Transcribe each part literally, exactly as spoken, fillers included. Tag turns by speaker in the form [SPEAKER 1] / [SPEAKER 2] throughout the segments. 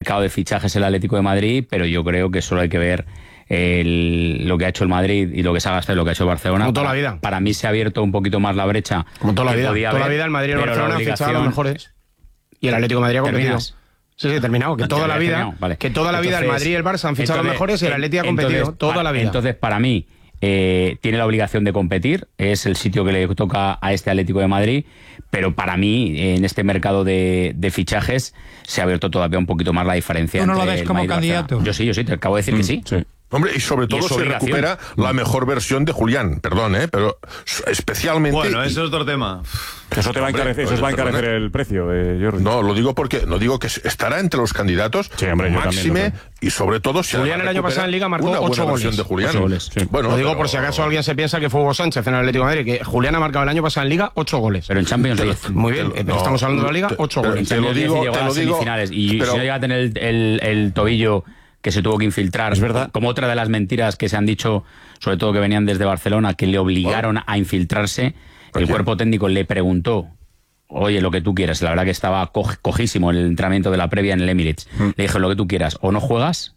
[SPEAKER 1] mercado de fichajes el Atlético de Madrid, pero yo creo que solo hay que ver el, lo que ha hecho el Madrid y lo que se ha gastado y lo que ha hecho el Barcelona.
[SPEAKER 2] Como toda
[SPEAKER 1] para,
[SPEAKER 2] la vida.
[SPEAKER 1] Para mí se ha abierto un poquito más la brecha.
[SPEAKER 2] Como toda la vida. Toda
[SPEAKER 1] haber,
[SPEAKER 2] la vida el Madrid y el Barcelona han fichado a los mejores. Y el Atlético de Madrid ha competido.
[SPEAKER 1] ¿Terminas?
[SPEAKER 2] Sí, sí, terminado. Que toda la vida,
[SPEAKER 1] vale.
[SPEAKER 2] que toda la vida
[SPEAKER 1] entonces,
[SPEAKER 2] el Madrid y el Barça han fichado a los mejores y el Atlético ha competido
[SPEAKER 1] entonces,
[SPEAKER 2] toda la vida.
[SPEAKER 1] Entonces, para mí, eh, tiene la obligación de competir. Es el sitio que le toca a este Atlético de Madrid. Pero para mí, en este mercado de, de fichajes, se ha abierto todavía un poquito más la diferencia.
[SPEAKER 3] ¿Tú no
[SPEAKER 1] entre
[SPEAKER 3] lo ves
[SPEAKER 1] el
[SPEAKER 3] como
[SPEAKER 1] Madrid y Barcelona.
[SPEAKER 3] candidato?
[SPEAKER 1] Yo sí, yo sí, te acabo de decir
[SPEAKER 4] Mm,
[SPEAKER 1] que sí.
[SPEAKER 4] sí.
[SPEAKER 5] Hombre, y sobre todo
[SPEAKER 1] y
[SPEAKER 5] se
[SPEAKER 1] obligación.
[SPEAKER 5] recupera la mejor versión de Julián, perdón, ¿eh? Pero especialmente...
[SPEAKER 6] Bueno, eso es otro tema.
[SPEAKER 4] Eso te va a encarecer, eso os va a encarecer el precio, eh, Jordi.
[SPEAKER 5] No, lo digo porque no digo que estará entre los candidatos,
[SPEAKER 4] sí, hombre, yo
[SPEAKER 5] máxime, y sobre todo si
[SPEAKER 2] Julián el año pasado en Liga marcó
[SPEAKER 5] una buena
[SPEAKER 2] ocho goles.
[SPEAKER 5] versión de Julián.
[SPEAKER 1] Ocho goles,
[SPEAKER 5] sí. Bueno,
[SPEAKER 2] lo digo
[SPEAKER 5] pero...
[SPEAKER 2] por si acaso alguien se piensa que fue Hugo Sánchez en el Atlético de Madrid, que Julián ha marcado el año pasado en Liga ocho goles.
[SPEAKER 1] Pero en Champions diez.
[SPEAKER 2] Muy bien,
[SPEAKER 5] Te-
[SPEAKER 2] pero
[SPEAKER 5] no,
[SPEAKER 2] estamos hablando de la Liga,
[SPEAKER 5] te-
[SPEAKER 2] ocho
[SPEAKER 5] pero-
[SPEAKER 2] goles.
[SPEAKER 5] te lo digo,
[SPEAKER 1] llegó
[SPEAKER 5] te
[SPEAKER 1] a
[SPEAKER 5] lo
[SPEAKER 1] las
[SPEAKER 5] digo,
[SPEAKER 1] semifinales. Y
[SPEAKER 5] pero-
[SPEAKER 1] si no llega a tener el, el, el tobillo que se tuvo que infiltrar,
[SPEAKER 4] es verdad,
[SPEAKER 1] como otra de las mentiras que se han dicho, sobre todo que venían desde Barcelona, que le obligaron bueno. a infiltrarse, el
[SPEAKER 5] qué?
[SPEAKER 1] cuerpo técnico le preguntó, oye, lo que tú quieras. La verdad que estaba co cojísimo el entrenamiento de la previa en el Emirates. Mm. Le dije, lo que tú quieras, o no juegas,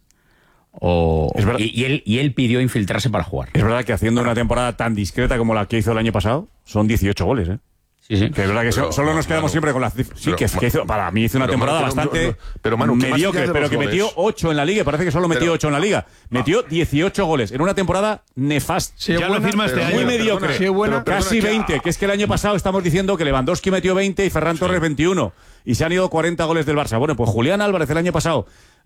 [SPEAKER 1] o... Y, y, él, y él pidió infiltrarse para jugar.
[SPEAKER 4] Es verdad que haciendo una temporada tan discreta como la que hizo el año pasado, son dieciocho goles, ¿eh?
[SPEAKER 1] Sí, sí.
[SPEAKER 4] Que es verdad que pero, solo nos quedamos Manu, siempre con las cifras. Sí, pero, que, que hizo, para mí hizo una temporada Manu, bastante no, no, pero, Manu, mediocre, pero que metió ocho en la liga. Parece que solo metió ocho en la liga. Metió dieciocho goles en una temporada nefasta.
[SPEAKER 6] Sí, ya buena, lo firma este año.
[SPEAKER 4] Muy mediocre.
[SPEAKER 2] Sí, buena,
[SPEAKER 4] casi que, veinte. Que es que el año pasado estamos diciendo que Lewandowski metió veinte y Ferran Torres sí. veintiuno. Y se han ido cuarenta goles del Barça. Bueno, pues Julián Álvarez el año pasado,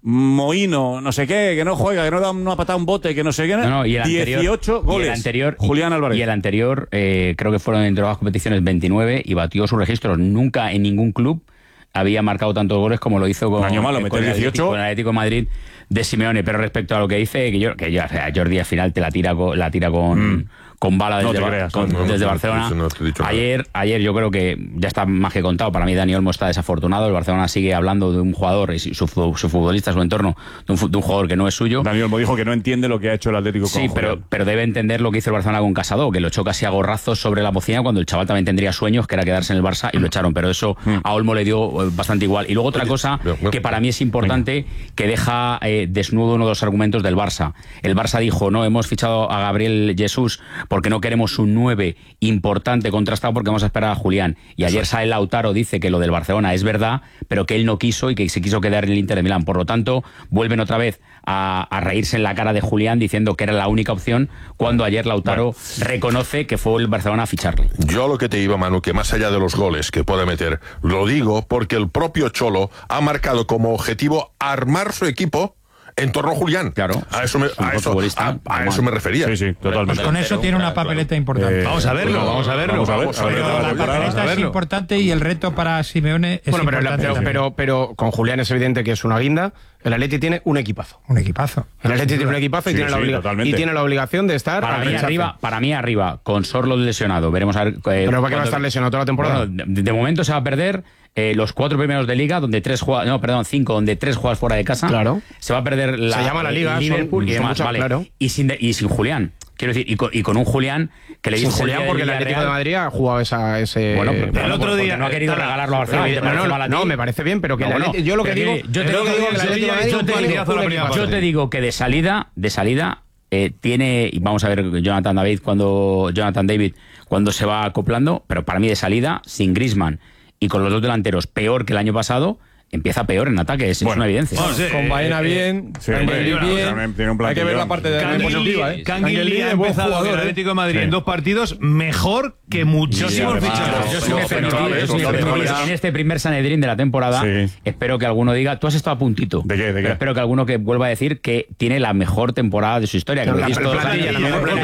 [SPEAKER 4] Mohino, no sé qué, que no juega, que no da una patada un bote, que no sé qué.
[SPEAKER 1] No, no, y el
[SPEAKER 4] dieciocho
[SPEAKER 1] anterior,
[SPEAKER 4] goles.
[SPEAKER 1] Y el anterior,
[SPEAKER 4] Julián Álvarez.
[SPEAKER 1] Y el anterior, eh, creo que fueron entre las competiciones veintinueve y batió sus registros. Nunca en ningún club había marcado tantos goles como lo hizo con,
[SPEAKER 4] año malo,
[SPEAKER 1] eh, con, el, Atlético, con el Atlético de Madrid de Simeone. Pero respecto a lo que dice, que yo, que yo, o sea, Jordi al final te la tira con, la tira con, mm. con bala desde,
[SPEAKER 4] no creas,
[SPEAKER 1] con,
[SPEAKER 4] no, no,
[SPEAKER 1] desde
[SPEAKER 4] no,
[SPEAKER 1] Barcelona.
[SPEAKER 5] No
[SPEAKER 1] ayer, ayer yo creo que ya está más que contado. Para mí Dani Olmo está desafortunado. El Barcelona sigue hablando de un jugador, y su, su futbolista, su entorno, de un, de un jugador que no es suyo.
[SPEAKER 4] Dani Olmo dijo que no entiende lo que ha hecho el Atlético con
[SPEAKER 1] Sí, pero, pero debe entender lo que hizo el Barcelona con Casado, que lo echó casi a gorrazos sobre la bocina cuando el chaval también tendría sueños, que era quedarse en el Barça, y lo echaron. Pero eso mm. a Olmo le dio bastante igual. Y luego otra cosa que para mí es importante, que deja eh, desnudo uno de los argumentos del Barça. El Barça dijo, no, hemos fichado a Gabriel Jesús porque no queremos un nueve importante contrastado porque vamos a esperar a Julián. Y ayer sale Lautaro, dice que lo del Barcelona es verdad, pero que él no quiso y que se quiso quedar en el Inter de Milán. Por lo tanto, vuelven otra vez a, a reírse en la cara de Julián diciendo que era la única opción, cuando ayer Lautaro bueno. reconoce que fue el Barcelona a ficharle.
[SPEAKER 5] Yo lo que te iba, Manu, que más allá de los goles que puede meter, lo digo porque el propio Cholo ha marcado como objetivo armar su equipo en torno a Julián.
[SPEAKER 1] Claro.
[SPEAKER 5] A eso me, a eso, a, a eso me refería.
[SPEAKER 4] Sí, sí, totalmente.
[SPEAKER 3] Pues con eso tiene una papeleta importante.
[SPEAKER 6] Eh, vamos a verlo, pues, vamos a verlo. Vamos a ver,
[SPEAKER 3] vamos a verlo. La papeleta es importante y el reto para Simeone es
[SPEAKER 2] bueno, pero,
[SPEAKER 3] importante.
[SPEAKER 2] Pero, pero, pero con Julián es evidente que es una guinda. El Atleti tiene un equipazo.
[SPEAKER 3] Un equipazo.
[SPEAKER 2] El Atleti tiene un equipazo y,
[SPEAKER 4] sí,
[SPEAKER 2] tiene
[SPEAKER 4] sí,
[SPEAKER 2] la obliga y tiene la obligación de estar
[SPEAKER 1] para mí arriba, para mí arriba, con Sorloth lesionado. Veremos a ver. Eh,
[SPEAKER 2] pero ¿para qué va a estar lesionado toda la temporada?
[SPEAKER 1] Bueno, de, de momento se va a perder eh, los cuatro primeros de liga, donde tres juegan, no, perdón, cinco, donde tres juegas fuera de casa.
[SPEAKER 2] Claro.
[SPEAKER 1] Se va a perder la.
[SPEAKER 2] Se llama la liga,
[SPEAKER 1] Liverpool
[SPEAKER 2] son,
[SPEAKER 1] y demás,
[SPEAKER 2] muchas,
[SPEAKER 1] vale.
[SPEAKER 2] Claro.
[SPEAKER 1] Y sin de, y sin Julián. Quiero decir, y con, y con un Julián que le
[SPEAKER 2] dice
[SPEAKER 1] dice
[SPEAKER 2] Julián porque el Atlético de Madrid ha jugado esa, ese.
[SPEAKER 1] Bueno, pero,
[SPEAKER 6] el otro día
[SPEAKER 1] no ha querido regalarlo a Barcelona.
[SPEAKER 2] No, no, no, no, me parece bien, pero que no, bueno, Atlético, yo lo que digo,
[SPEAKER 1] yo te digo que el Atlético de Madrid, yo te digo que de salida, de salida eh, tiene, y vamos a ver Jonathan David cuando Jonathan David cuando se va acoplando, pero para mí de salida sin Griezmann y con los dos delanteros peor que el año pasado. Empieza peor en ataque, es, bueno, es una evidencia.
[SPEAKER 7] No, sí, con Baena bien,
[SPEAKER 4] sí,
[SPEAKER 7] Angeli bien, bien. Hay que ver la parte de la positiva, ¿eh?
[SPEAKER 6] Canguilí ha empezado con el Atlético de Madrid sí. en dos partidos mejor que muchísimos fichajes.
[SPEAKER 1] En este primer Sanedrín de la temporada, sí. espero que alguno diga, tú has estado a puntito,
[SPEAKER 4] ¿de qué? ¿De qué?
[SPEAKER 1] Pero espero que alguno que vuelva a decir que tiene la mejor temporada de su historia. Que lo decís todos los años.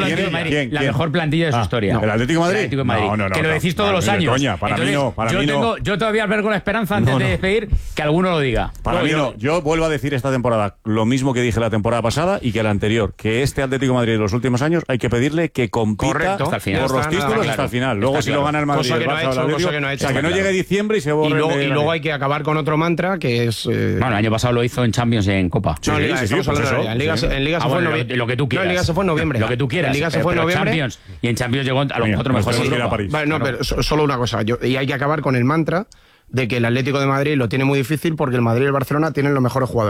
[SPEAKER 1] La mejor plantilla de su historia.
[SPEAKER 4] ¿El Atlético de Madrid?
[SPEAKER 1] No, no, no. Que lo decís todos los años.
[SPEAKER 4] Para mí no, para mí no.
[SPEAKER 1] Yo todavía albergo la esperanza antes de despedir que alguno lo diga.
[SPEAKER 4] Para mí no. Yo vuelvo a decir esta temporada lo mismo que dije la temporada pasada y que la anterior, que este Atlético de Madrid de los últimos años hay que pedirle que compita
[SPEAKER 2] Correcto.
[SPEAKER 1] hasta el final.
[SPEAKER 4] por los títulos
[SPEAKER 2] claro.
[SPEAKER 4] hasta el final. Luego
[SPEAKER 2] está
[SPEAKER 4] si
[SPEAKER 2] claro.
[SPEAKER 4] lo gana el Madrid,
[SPEAKER 2] cosa que,
[SPEAKER 4] el
[SPEAKER 2] no ha hecho, cosa que no ha hecho.
[SPEAKER 4] O sea, que no
[SPEAKER 2] claro.
[SPEAKER 4] llegue diciembre y se borre.
[SPEAKER 2] Y luego,
[SPEAKER 4] de
[SPEAKER 2] y luego hay que acabar con otro mantra que es... Eh...
[SPEAKER 1] Bueno, el año pasado lo hizo en Champions y en Copa.
[SPEAKER 2] Sí, no, en Liga, sí, estamos sí, hablando pues de en Liga, sí. en Liga se
[SPEAKER 1] ah,
[SPEAKER 2] fue
[SPEAKER 1] bueno,
[SPEAKER 2] en noviembre.
[SPEAKER 1] Lo que tú quieras.
[SPEAKER 2] No, en Liga se fue en noviembre.
[SPEAKER 1] Lo que tú quieras.
[SPEAKER 2] En Liga se fue en noviembre.
[SPEAKER 1] Champions, y en Champions llegó a los
[SPEAKER 4] Venga,
[SPEAKER 1] cuatro mejores.
[SPEAKER 2] Vale, no, pero solo una cosa. Yo, y hay que acabar con el mantra de que el Atlético de Madrid lo tiene muy difícil porque el Madrid y el Barcelona tienen los mejores jugadores.